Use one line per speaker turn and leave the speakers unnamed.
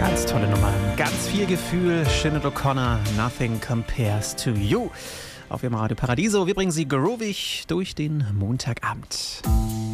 Ganz tolle Nummer, ganz viel Gefühl. Sinead O'Connor, Nothing Compares to You. Auf Ihrem Radio Paradiso. Wir bringen Sie groovig durch den Montagabend.